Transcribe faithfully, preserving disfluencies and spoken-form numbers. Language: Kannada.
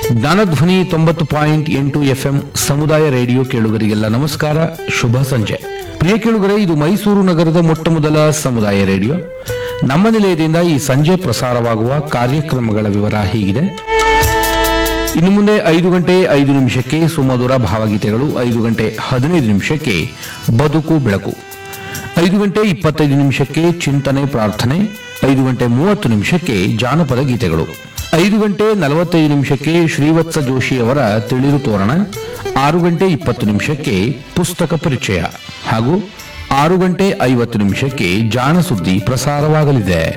ಜ್ಞಾನಧ್ವನಿ ತೊಂಬತ್ತು ಪಾಯಿಂಟ್ ಎಂಟು ಎಫ್ಎಂ ಸಮುದಾಯ ರೇಡಿಯೋ ಕೇಳುಗರಿಗೆಲ್ಲ ನಮಸ್ಕಾರ, ಶುಭ ಸಂಜೆ. ಪ್ರಿಯ ಕೇಳುಗರೆ, ಇದು ಮೈಸೂರು ನಗರದ ಮೊಟ್ಟ ಮೊದಲ ಸಮುದಾಯ ರೇಡಿಯೋ. ನಮ್ಮ ನಿಲಯದಿಂದ ಈ ಸಂಜೆ ಪ್ರಸಾರವಾಗುವ ಕಾರ್ಯಕ್ರಮಗಳ ವಿವರ ಹೀಗಿದೆ. ಇನ್ನು ಮುಂದೆ ಐದು ಗಂಟೆ ಐದು ನಿಮಿಷಕ್ಕೆ ಸುಮಧುರ ಭಾವಗೀತೆಗಳು, ಐದು ಗಂಟೆ ಹದಿನೈದು ನಿಮಿಷಕ್ಕೆ ಬದುಕು ಬೆಳಕು, ಐದು ಗಂಟೆ ಇಪ್ಪತ್ತೈದು ನಿಮಿಷಕ್ಕೆ ಚಿಂತನೆ ಪ್ರಾರ್ಥನೆ, ಐದು ಗಂಟೆ ಮೂವತ್ತು ನಿಮಿಷಕ್ಕೆ ಜಾನಪದ ಗೀತೆಗಳು, ಐದು ಗಂಟೆ ನಲವತ್ತೈದು ನಿಮಿಷಕ್ಕೆ ಶ್ರೀವತ್ಸ ಜೋಶಿ ಅವರ ತಿಳಿರು ತೋರಣ, ಆರು ಗಂಟೆ ಇಪ್ಪತ್ತು ನಿಮಿಷಕ್ಕೆ ಪುಸ್ತಕ ಪರಿಚಯ ಹಾಗೂ ಆರು ಗಂಟೆ ಐವತ್ತು ನಿಮಿಷಕ್ಕೆ ಜಾಣ ಸುದ್ದಿ ಪ್ರಸಾರವಾಗಲಿದೆ.